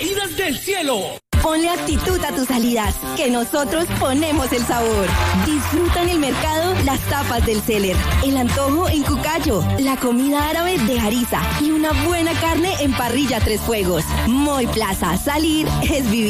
caídas del cielo. Ponle actitud a tus salidas, que nosotros ponemos el sabor. Disfruta en el mercado las tapas del Seller, el antojo en Cucayo, la comida árabe de Ariza y una buena carne en Parrilla Tres Fuegos. Moy Plaza, salir es vivir.